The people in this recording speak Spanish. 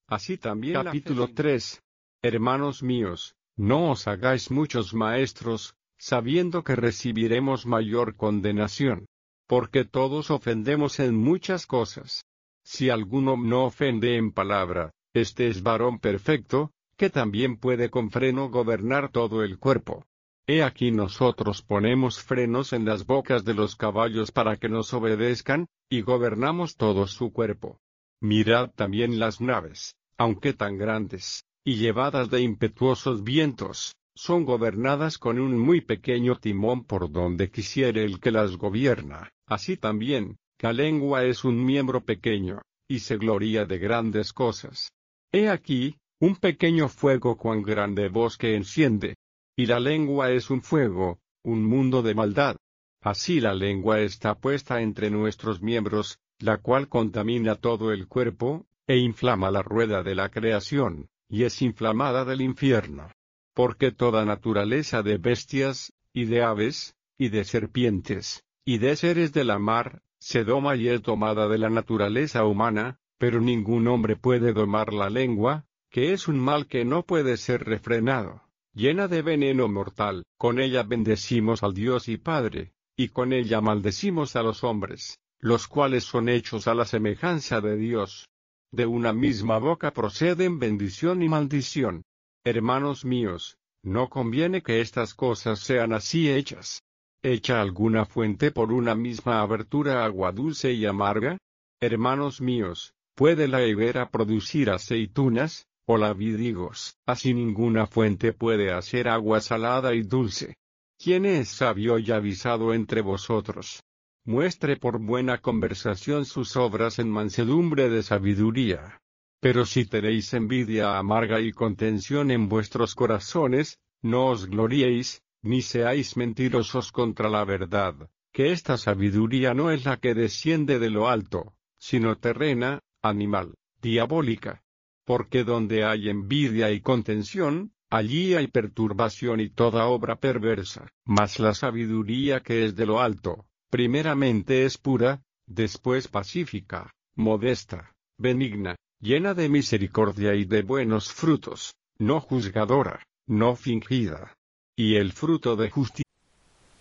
Así también capítulo 3. Hermanos míos, no os hagáis muchos maestros, sabiendo que recibiremos mayor condenación. Porque todos ofendemos en muchas cosas. Si alguno no ofende en palabra, este es varón perfecto, que también puede con freno gobernar todo el cuerpo. He aquí nosotros ponemos frenos en las bocas de los caballos para que nos obedezcan, y gobernamos todo su cuerpo. Mirad también las naves, aunque tan grandes, y llevadas de impetuosos vientos, son gobernadas con un muy pequeño timón por donde quisiere el que las gobierna. Así también, la lengua es un miembro pequeño, y se gloria de grandes cosas. He aquí, un pequeño fuego cuán grande bosque enciende. Y la lengua es un fuego, un mundo de maldad. Así la lengua está puesta entre nuestros miembros, la cual contamina todo el cuerpo, e inflama la rueda de la creación, y es inflamada del infierno. Porque toda naturaleza de bestias, y de aves, y de serpientes, y de seres de la mar, se doma y es domada de la naturaleza humana, pero ningún hombre puede domar la lengua, que es un mal que no puede ser refrenado, llena de veneno mortal. Con ella bendecimos al Dios y Padre, y con ella maldecimos a los hombres, los cuales son hechos a la semejanza de Dios. De una misma boca proceden bendición y maldición. Hermanos míos, no conviene que estas cosas sean así hechas. ¿Echa alguna fuente por una misma abertura agua dulce y amarga? Hermanos míos, ¿puede la higuera producir aceitunas, o la vid higos? Así ninguna fuente puede hacer agua salada y dulce. ¿Quién es sabio y avisado entre vosotros? Muestre por buena conversación sus obras en mansedumbre de sabiduría. Pero si tenéis envidia amarga y contención en vuestros corazones, no os gloriéis, ni seáis mentirosos contra la verdad, que esta sabiduría no es la que desciende de lo alto, sino terrena, animal, diabólica. Porque donde hay envidia y contención, allí hay perturbación y toda obra perversa. Mas la sabiduría que es de lo alto, primeramente es pura, después pacífica, modesta, benigna, llena de misericordia y de buenos frutos, no juzgadora, no fingida. Y el fruto de justicia